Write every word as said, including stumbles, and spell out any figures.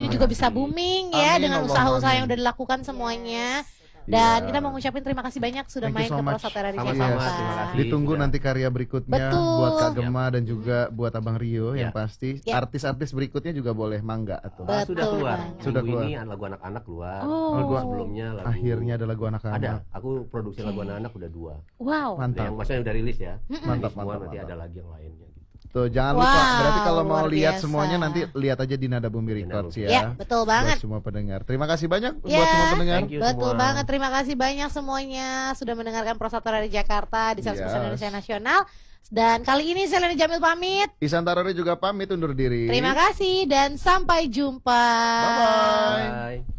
juga bisa booming ya Amin, dengan Allah, usaha-usaha amin. yang udah dilakukan semuanya. Dan Iya. kita mau ngucapin terima kasih banyak sudah Thank you main so ke much. Prosatera di Sama-sama, Jakarta. terima kasih. Ditunggu sudah. nanti karya berikutnya Betul. buat Kak Siap. Gemma dan juga buat Abang Rio yang Ya. pasti. Ya. Artis-artis berikutnya juga boleh mangga atau. Ah, sudah Betul keluar. banget. Sudah Minggu keluar. ini lagu anak-anak keluar. Oh. Lagu Sebelumnya lagu Akhirnya ada lagu ada. anak-anak. Aku produksi lagu anak-anak udah dua. Wow. Mantap. Yang maksudnya udah rilis ya. Mm-mm. Mantap, Ini semua mantap, nanti mantap. ada lagi yang lainnya gitu. Tuh, jangan lupa. Wow, Berarti kalau mau luar lihat biasa. semuanya nanti lihat aja di Nada Bumi Di Records Nada ya. Ya, betul banget. Buat semua pendengar. Terima kasih banyak Ya. buat semua pendengar. Thank you Betul semua. banget, terima kasih banyak semuanya sudah mendengarkan Prosatera di Jakarta di seratus persen Yes. Indonesia Nasional. Dan kali ini saya Leni Jamil pamit. Isan Tarori juga pamit undur diri. Terima kasih dan sampai jumpa. Bye-bye. Bye.